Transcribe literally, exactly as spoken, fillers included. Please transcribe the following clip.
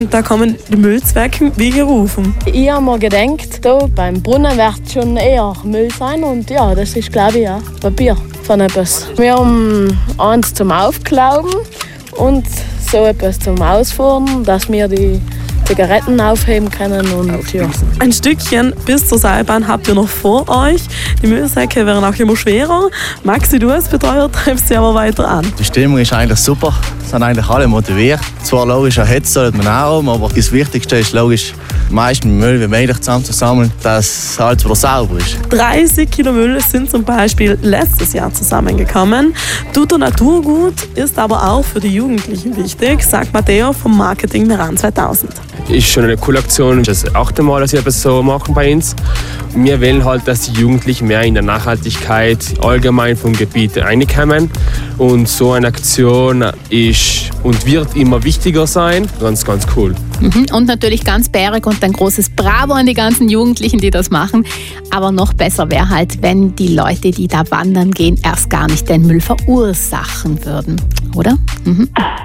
Da kommen die Müllzwecken wie gerufen. Ich habe mir gedacht, da beim Brunnen wird schon eher Müll sein und ja, das ist glaube ich ja Papier von etwas. Wir haben eins zum Aufklauben und so etwas zum Ausfahren, dass wir die Zigaretten aufheben können und ja. Ein Stückchen bis zur Seilbahn habt ihr noch vor euch. Die Müllsäcke werden auch immer schwerer. Maxi, du als Betreuer treibst sie aber weiter an. Die Stimmung ist eigentlich super. Es sind eigentlich alle motiviert. Zwar logisch, eine Hetze sollte man auch haben, aber das Wichtigste ist logisch, den meisten Müll wie möglich zusammenzusammeln, dass alles wieder sauber ist. dreißig Kilo Müll sind zum Beispiel letztes Jahr zusammengekommen. Tut der Natur gut, ist aber auch für die Jugendlichen wichtig, sagt Matteo vom Marketing Meran zweitausend. Ist schon eine coole Aktion. Das ist das achte Mal, dass wir etwas so machen bei uns. Wir wollen halt, dass die Jugendlichen mehr in der Nachhaltigkeit allgemein vom Gebiet reinkommen. Und so eine Aktion ist und wird immer wichtiger sein. Ganz, ganz cool. Mhm. Und natürlich ganz bärig und ein großes Bravo an die ganzen Jugendlichen, die das machen. Aber noch besser wäre halt, wenn die Leute, die da wandern gehen, erst gar nicht den Müll verursachen würden. Oder? Mhm.